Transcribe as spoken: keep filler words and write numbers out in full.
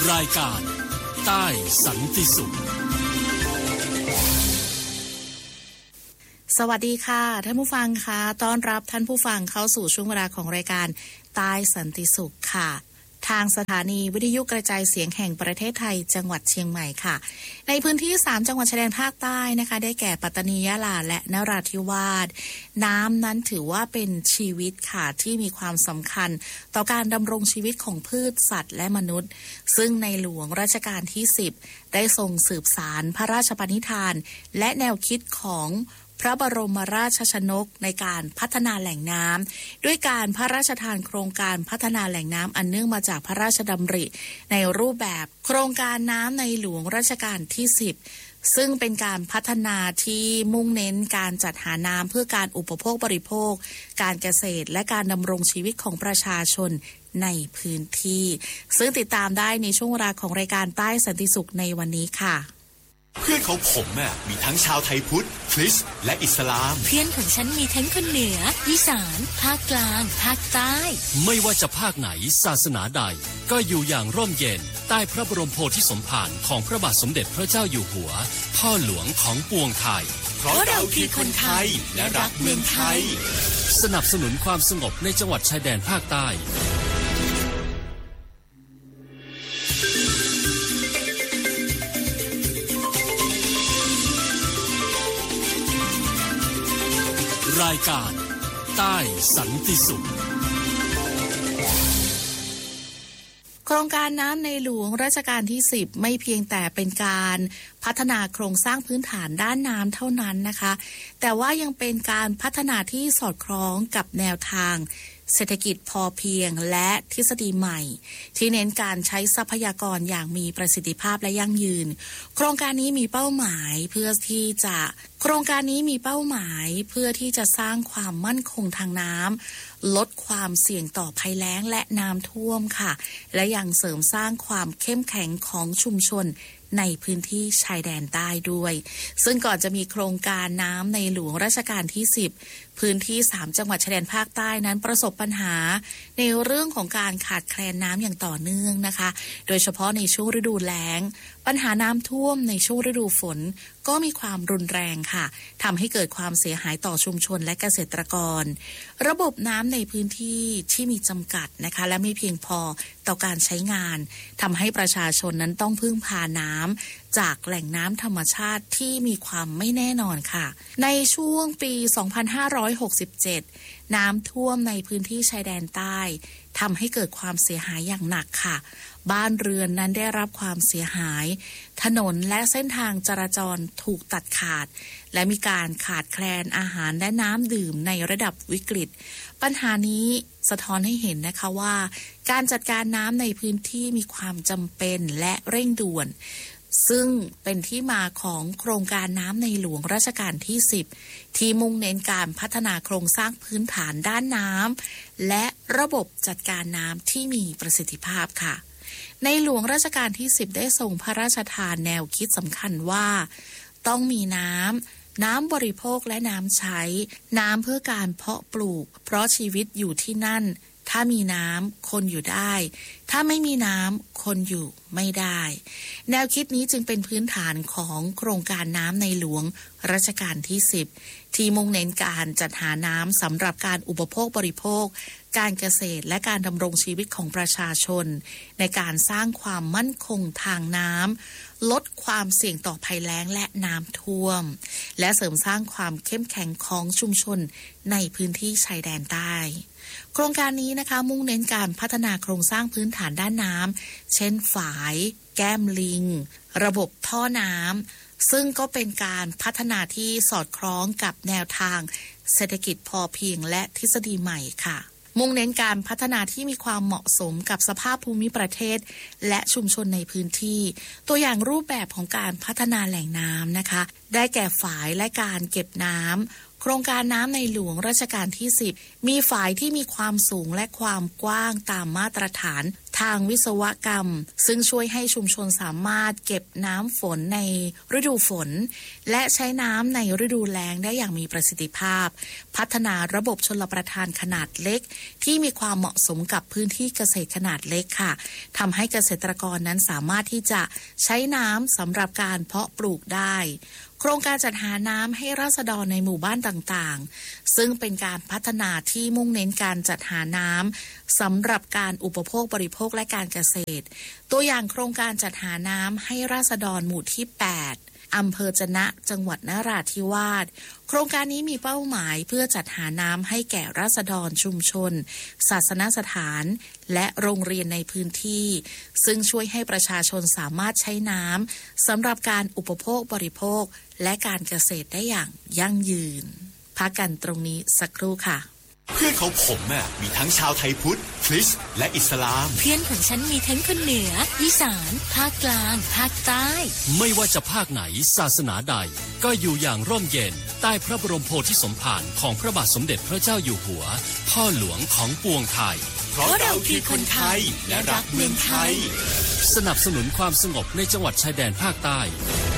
รายการใต้สันติสุขสวัสดีค่ะท่านผู้ฟังค่ะต้อนรับท่านผู้ฟังเข้าสู่ช่วงเวลาของรายการใต้สันติสุขค่ะทางสถานีวิทยุกระจายเสียงแห่งประเทศไทยจังหวัดเชียงใหม่ค่ะในพื้นที่สามจังหวัดชายแดนภาคใต้นะคะได้แก่ปัตตานียะลาและนราธิวาสน้ำนั้นถือว่าเป็นชีวิตค่ะที่มีความสำคัญต่อการดำรงชีวิตของพืชสัตว์และมนุษย์ซึ่งในหลวงรัชกาลที่สิบได้ทรงสืบสานพระราชปณิธานและแนวคิดของพระบรมราชชนกในการพัฒนาแหล่งน้ำด้วยการพระราชทานโครงการพัฒนาแหล่งน้ำอันเนื่องมาจากพระราชดำริในรูปแบบโครงการน้ำในหลวงรัชกาลที่สิบซึ่งเป็นการพัฒนาที่มุ่งเน้นการจัดหาน้ำเพื่อการอุปโภคบริโภคการเกษตรและการดำรงชีวิตของประชาชนในพื้นที่ซึ่งติดตามได้ในช่วงเวลาของรายการใต้สันติสุขในวันนี้ค่ะเพื่อนของผมอ่ะมีทั้งชาวไทยพุทธคริสต์และอิสลามเพื่อนของฉันมีทั้งคนเหนืออีสานภาคกลางภาคใต้ไม่ว่าจะภาคไหนศาสนาใดก็อยู่อย่างร่มเย็นใต้พระบรมโพธิสมภารของพระบาทสมเด็จพระเจ้าอยู่หัวพ่อหลวงของปวงไทยเพราะเราคือคนไทยและรักเมืองไทยสนับสนุนความสงบในจังหวัดชายแดนภาคใต้รายการใต้สันติสุขโครงการน้ำในหลวงรัชกาลที่สิบไม่เพียงแต่เป็นการพัฒนาโครงสร้างพื้นฐานด้านน้ำเท่านั้นนะคะแต่ว่ายังเป็นการพัฒนาที่สอดคล้องกับแนวทางเศรษฐกิจพอเพียงและทฤษฎีใหม่ที่เน้นการใช้ทรัพยากรอย่างมีประสิทธิภาพและยั่งยืนโครงการนี้มีเป้าหมายเพื่อที่จะโครงการนี้มีเป้าหมายเพื่อที่จะสร้างความมั่นคงทางน้ำลดความเสี่ยงต่อภัยแล้งและน้ำท่วมค่ะและยังเสริมสร้างความเข้มแข็งของชุมชนในพื้นที่ชายแดนใต้ด้วยซึ่งก่อนจะมีโครงการน้ำในหลวงรัชกาลที่สิบพื้นที่สามจังหวัดชายแดนภาคใต้นั้นประสบปัญหาในเรื่องของการขาดแคลนน้ำอย่างต่อเนื่องนะคะโดยเฉพาะในช่วงฤดูแล้งปัญหาน้ำท่วมในช่วงฤดูฝนก็มีความรุนแรงค่ะทำให้เกิดความเสียหายต่อชุมชนและเกษตรกรระบบน้ำในพื้นที่ที่มีจำกัดนะคะและไม่เพียงพอต่อการใช้งานทำให้ประชาชนนั้นต้องพึ่งพาน้ำจากแหล่งน้ำธรรมชาติที่มีความไม่แน่นอนค่ะในช่วงปี สองพันห้าร้อยหกสิบเจ็ด น้ำท่วมในพื้นที่ชายแดนใต้ทำให้เกิดความเสียหายอย่างหนักค่ะบ้านเรือนนั้นได้รับความเสียหายถนนและเส้นทางจราจรถูกตัดขาดและมีการขาดแคลนอาหารและน้ำดื่มในระดับวิกฤตปัญหานี้สะท้อนให้เห็นนะคะว่าการจัดการน้ำในพื้นที่มีความจำเป็นและเร่งด่วนซึ่งเป็นที่มาของโครงการน้ำในหลวงรัชกาลที่สิบที่มุ่งเน้นการพัฒนาโครงสร้างพื้นฐานด้านน้ำและระบบจัดการน้ำที่มีประสิทธิภาพค่ะในหลวงรัชกาลที่สิบได้ทรงพระราชทานแนวคิดสำคัญว่าต้องมีน้ำน้ำบริโภคและน้ำใช้น้ำเพื่อการเพาะปลูกเพราะชีวิตอยู่ที่นั่นถ้ามีน้ำคนอยู่ได้ถ้าไม่มีน้ำคนอยู่ไม่ได้แนวคิดนี้จึงเป็นพื้นฐานของโครงการน้ำในหลวงรัชกาลที่สิบที่มุ่งเน้นการจัดหาน้ำสำหรับการอุปโภคบริโภคการเกษตรและการดำรงชีวิตของประชาชนในการสร้างความมั่นคงทางน้ำลดความเสี่ยงต่อภัยแล้งและน้ำท่วมและเสริมสร้างความเข้มแข็งของชุมชนในพื้นที่ชายแดนใต้โครงการนี้นะคะมุ่งเน้นการพัฒนาโครงสร้างพื้นฐานด้านน้ำเช่นฝายแก้มลิงระบบท่อน้ำซึ่งก็เป็นการพัฒนาที่สอดคล้องกับแนวทางเศรษฐกิจพอเพียงและทฤษฎีใหม่ค่ะมุ่งเน้นการพัฒนาที่มีความเหมาะสมกับสภาพภูมิประเทศและชุมชนในพื้นที่ตัวอย่างรูปแบบของการพัฒนาแหล่งน้ำนะคะได้แก่ฝายและการเก็บน้ำโครงการน้ำในหลวงรัชกาลที่สิบมีฝายที่มีความสูงและความกว้างตามมาตรฐานททางวิศวกรรมซึ่งช่วยให้ชุมชนสามารถเก็บน้ำฝนในฤดูฝนและใช้น้ำในฤดูแล้งได้อย่างมีประสิทธิภาพพัฒนาระบบชลประทานขนาดเล็กที่มีความเหมาะสมกับพื้นที่เกษตรขนาดเล็กค่ะทำให้เกษตรกรนั้นสามารถที่จะใช้น้ำสำหรับการเพาะปลูกได้โครงการจัดหาน้ำให้ราษฎรในหมู่บ้านต่างๆซึ่งเป็นการพัฒนาที่มุ่งเน้นการจัดหาน้ำสำหรับการอุปโภคบริโภคและการเกษตรตัวอย่างโครงการจัดหาน้ำให้ราษฎรหมู่ที่แปดอำเภอจะนะจังหวัดนราธิวาสโครงการนี้มีเป้าหมายเพื่อจัดหาน้ำให้แก่ราษฎรชุมชนศาสนสถานและโรงเรียนในพื้นที่ซึ่งช่วยให้ประชาชนสามารถใช้น้ำสำหรับการอุปโภคบริโภคและการเกษตรได้อย่างยั่งยืนพักกันตรงนี้สักครู่ค่ะเพื่อนของผมอ่ะมีทั้งชาวไทยพุทธคริสต์และอิสลามเพื่อนของฉันมีทั้งคนเหนืออีสานภาคกลางภาคใต้ไม่ว่าจะภาคไหนศาสนาใดก็อยู่อย่างร่มเย็นใต้พระบรมโพธิสมภารของพระบาทสมเด็จพระเจ้าอยู่หัวพ่อหลวงของปวงไทยเพราะเราคือคนไทยและรักเมืองไทยสนับสนุนความสงบในจังหวัดชายแดนภาคใต้